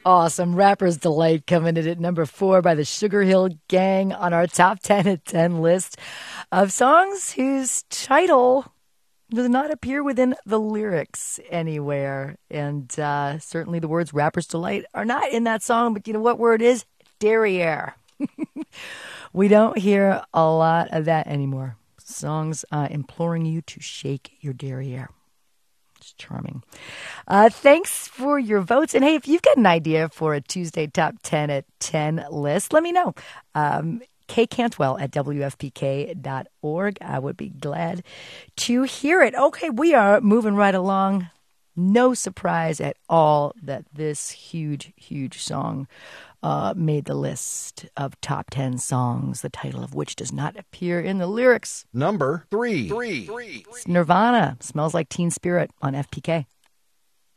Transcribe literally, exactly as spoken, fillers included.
Awesome. Rapper's Delight coming in at number four by the Sugar Hill Gang on our top ten at ten list of songs whose title does not appear within the lyrics anywhere. And uh, certainly the words Rapper's Delight are not in that song, but you know what word is? Derriere. We don't hear a lot of that anymore. Songs uh, imploring you to shake your derriere. It's charming. Uh, thanks for your votes. And hey, if you've got an idea for a Tuesday Top ten at ten list, let me know. Um, Kay Cantwell at W F P K dot org. I would be glad to hear it. Okay, we are moving right along. No surprise at all that this huge, huge song uh, made the list of top ten songs, the title of which does not appear in the lyrics. Number three. Three. Three. It's Nirvana, Smells Like Teen Spirit on F P K.